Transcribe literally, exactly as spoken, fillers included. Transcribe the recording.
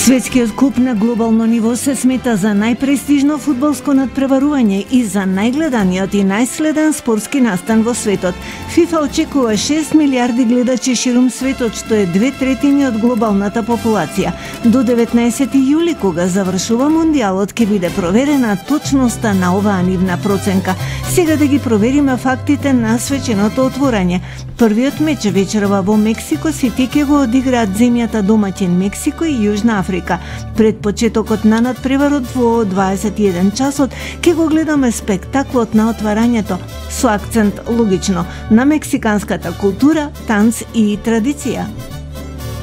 Светскиот куп на глобално ниво се смета за најпрестижно фудбалско надпреварување и за најгледаниот и најследен спортски настан во светот. ФИФА очекува шест милиарди гледачи ширум светот, што е две третини од глобалната популација. До деветнаесети јули, кога завршува Мондијалот, ќе биде проверена точноста на оваа нивна проценка. Сега да ги провериме фактите на свеченото отворање. Првиот меч вечерва во Мексико Сити ќе го одиграат земјата домаќин Мексико и Јужна Африка. Пред почетокот на надпреварот во дваесет и еден часот ќе го гледаме спектаклот на отварањето со акцент логично на мексиканската култура, танц и традиција.